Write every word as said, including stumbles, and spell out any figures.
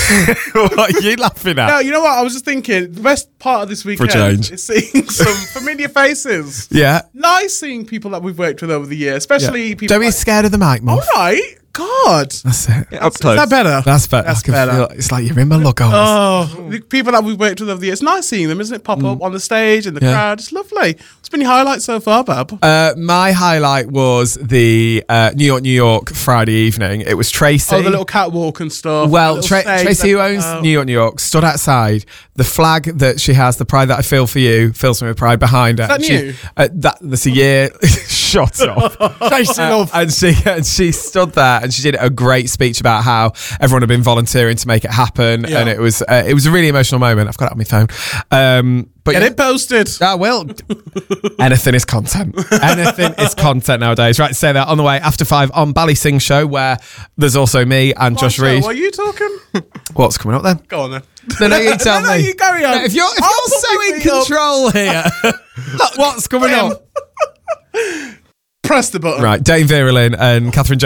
What are you laughing at? No, you know what? I was just thinking the best part of this weekend change. is seeing some familiar faces. Yeah. Nice seeing people that we've worked with over the year, especially yeah. people. Don't be like, scared of the mic, Muff. all right. God. That's it. Yeah, up close. Is that better? That's better. That's I can better. feel, it's like you're in my logos. Oh, the people that we've worked with over the year. It's nice seeing them, isn't it? Pop up on the stage in the Yeah. crowd. It's lovely. What's been your highlight so far, Bab? Uh, my highlight was the uh, New York, New York Friday evening. It was Tracy. Oh, the little catwalk and stuff. Well, The little Tra- stage Tracy, who that- owns oh. New York, New York, stood outside. The flag that she has, the pride that I feel for you, fills me with pride behind her. Is that She- new? Uh, that, that's a year. Shut up. Tracy Uh, love. and she and she stood there and she did a great speech about how everyone had been volunteering to make it happen, Yeah. and it was uh, it was a really emotional moment. I've got it on my phone. Um, but Get yeah. it posted. I will. Anything is content. Anything is content nowadays. Right, say that on the way after five on Bally Sing Show, where there's also me and Josh So, Reed. What are you talking? What's coming up then? Go on then. No, no, you tell No, no, me. you carry on. No, if you're if I'll you're put so my in feet up. control here, look, what's coming Graham. up? Press the button. Right, Dane Vera Lynn and Catherine Jones.